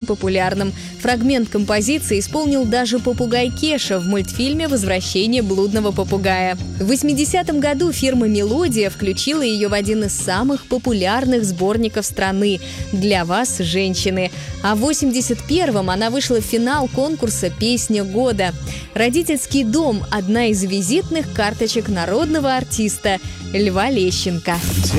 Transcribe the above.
популярным. Фрагмент композиции исполнил даже попугай Кеша в мультфильме «Возвращение блудного попугая». В 80-м году фирма «Мелодия» включила ее в один из самых популярных сборников страны «Для вас, женщины». А в 81-м она вышла в финал конкурса «Песня года». «Родительский дом» – одна из визитных карточек народного артиста Льва Лещенко.